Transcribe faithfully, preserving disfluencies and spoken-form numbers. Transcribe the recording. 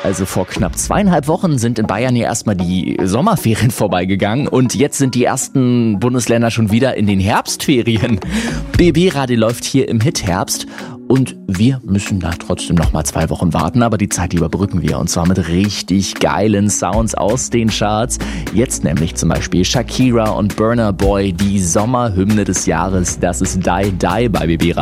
Also vor knapp zweieinhalb Wochen sind in Bayern ja erstmal die Sommerferien vorbeigegangen und jetzt sind die ersten Bundesländer schon wieder in den Herbstferien. B B-Radio läuft hier im Hit-Herbst und wir müssen da trotzdem noch mal zwei Wochen warten, aber die Zeit überbrücken wir und zwar mit richtig geilen Sounds aus den Charts. Jetzt nämlich zum Beispiel Shakira und Burna Boy, die Sommerhymne des Jahres. Das ist Die Die bei B B-Radio.